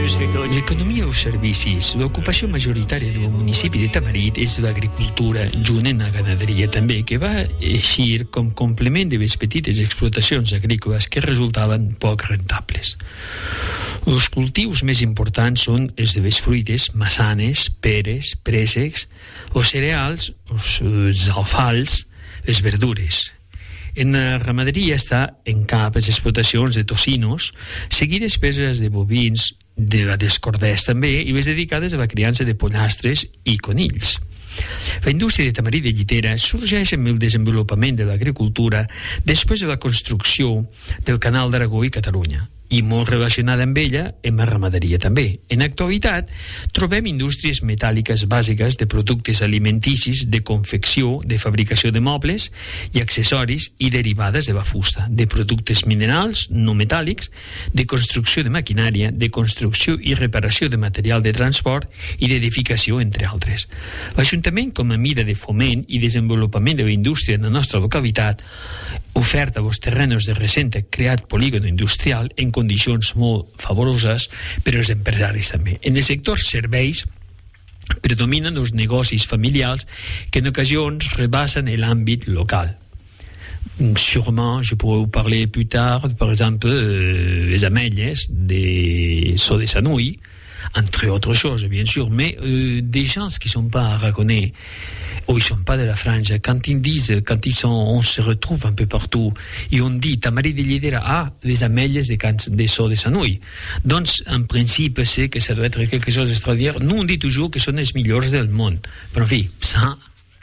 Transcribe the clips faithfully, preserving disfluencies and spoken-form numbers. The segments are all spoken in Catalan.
L'economia o servicis, l'ocupació majoritària del municipi de Tamarit és l'agricultura, junt amb la ganaderia també, que va eixir com complement de les petites explotacions agrícoles que resultaven poc rentables. Els cultius més importants són els de les fruites, massanes, peres, préssecs, els cereals, els, els alfals, les verdures. En la ramaderia està en cap les explotacions de tocinos, seguides per les de bovins, de la d'escorders també, i les dedicades a la criança de pollastres i conills. La indústria de Tamarit de Llitera sorgeix amb el desenvolupament de l'agricultura després de la construcció del Canal d'Aragó i Catalunya, i molt relacionada amb ella amb la ramaderia també. En l'actualitat trobem indústries metàl·liques bàsiques de productes alimenticis, de confecció, de fabricació de mobles i accessoris i derivades de la fusta, de productes minerals no metàl·lics, de construcció de maquinària, de construcció i reparació de material de transport i d'edificació, entre altres. L'Ajuntament, com a mida de foment i desenvolupament de la indústria en la nostra localitat, oferta als terrenos de recent creat polígon industrial en condicions molt favoroses per als empresaris també. En el sector serveis predominen els negocis familiars que en ocasions rebassen l'àmbit local. Sûrement, je pourrais vous parler plus tard, par exemple, euh, les ameilles de Saut de Sanouilles, entre autres choses, bien sûr, mais euh, des gens qui ne sont pas aragonais ou ils ne sont pas de la frange, quand ils disent, quand ils sont, on se retrouve un peu partout, et on dit Tamarit de Llitera, ah, les ameilles de, can, de Saut de Sanouilles. Donc, en principe, c'est que ça doit être quelque chose d'extraordinaire. Nous, on dit toujours que sont les meilleurs del monde. Mais en fait, ça,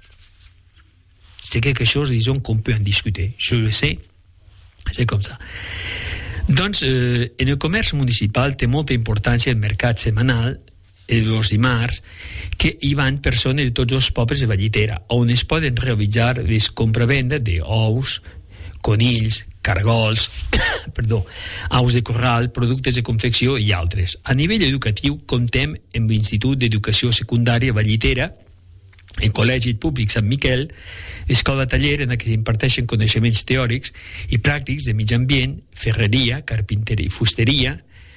c'est quelque chose, disons, qu'on peut en discuter. Je le sais, c'est comme ça. Doncs, eh, en el comerç municipal té molta importància el mercat setmanal, els dimarts, que hi van persones de tots els pobles de la Llitera, on es poden realitzar les compravenda d'ous, conills, cargols, perdó, aus de corral, productes de confecció i altres. A nivell educatiu, comptem amb l'Institut d'Educació Secundària Vallitera, el Col·legi Públic Sant Miquel, escola taller en què s'imparteixen coneixements teòrics i pràctics de mig ambient, ferreria, carpinteria, fusteria,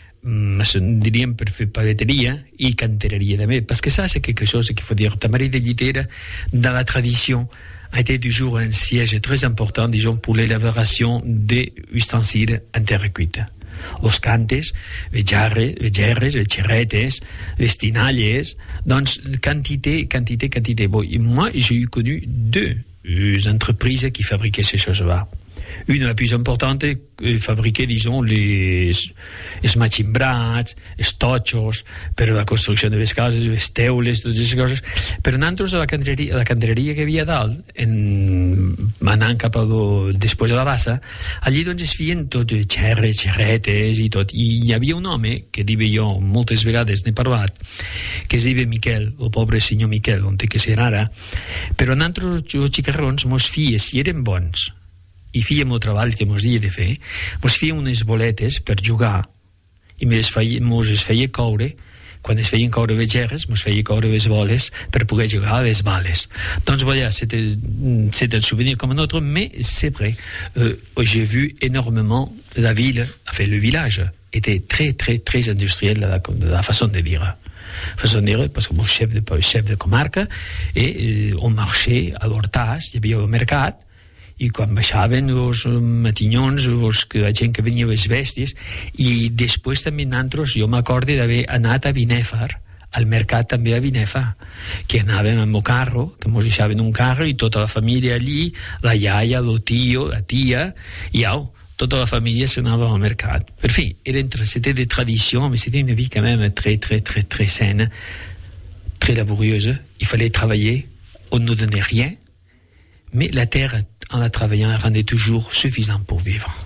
diríem per fer paleteria i cantereria també, parce que ça c'est quelque chose qu'il faut dire. Tamarit de Llitera, dans la tradition, a été toujours un siège très important, disons, pour l'élaboration des ustensiles en terre cuite. Els cantes, les jarres, les gerres, les xerretes, les tinalles, doncs quantité, quantité, quantité. Bon, et moi, j'ai eu connu deux entreprises qui fabriquaient ces choses-là. Une, la plus importante, fabriquait, disons, les, els matximbrats, els totxos, per a la construcció de les cases, les teules, totes aquestes coses. Però nosaltres, a la cantereria, la cantereria que havia dalt, en, anant cap a lo, després de la bassa, allí doncs es feien tots xerres, xerretes i tot. I hi havia un home, que diu jo moltes vegades n'he parlat, que es diu Miquel, el pobre senyor Miquel, on té que ser ara, però nosaltres, els xicarrons, mos fies, si eren bons, i fèiem el treball que mos havia de fer, mos fèiem unes boletes per jugar i mos feia, mos es feia coure, quan es feien coure les gerres, mos feia coure les boles per poder jugar a les bales. Donc voilà, c'était, c'était un souvenir comme un autre, mais c'est vrai, euh, j'ai vu énormément la ville, enfin le village était très très très industriel de la, de la façon de dire. Façon de dire, parce que mon chef de, chef de comarca, et euh, on marchait à l'Hortàs, hi havia el mercat, i quan baixaven els matinyons, els, la gent que venia les bèsties, i després també nosaltres, jo m'acordo d'haver anat a Binèfar, al mercat també a Binèfar, que anàvem amb el carro, que ens deixaven un carro i tota la família allí, la iaia, el tio, la tia, i au, tota la família s'anava al mercat. Per fi, era c'était de tradició, mais c'était une vie quand même très, très, très, très saine, très laborieuse. Il fallait travailler, on ne nous donnait rien, mais la terre, en la travaillant, rendait toujours suffisant pour vivre.